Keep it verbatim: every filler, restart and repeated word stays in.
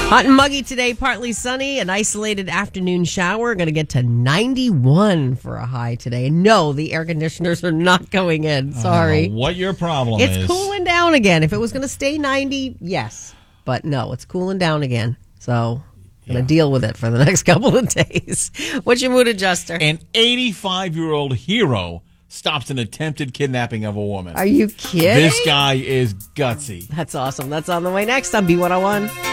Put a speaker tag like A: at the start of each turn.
A: Hot and muggy today, partly sunny, an isolated afternoon shower. Going to get to ninety-one for a high today. No, the air conditioners are not going in. Sorry.
B: I don't know what your problem
A: it's
B: is.
A: It's cooling down again. If it was going to stay ninety, yes. But no, it's cooling down again. So I'm going to deal with it for the next couple of days. What's your mood adjuster?
B: An eighty-five-year-old hero stops an attempted kidnapping of a woman.
A: Are you kidding?
B: This guy is gutsy.
A: That's awesome. That's on the way next on B one oh one.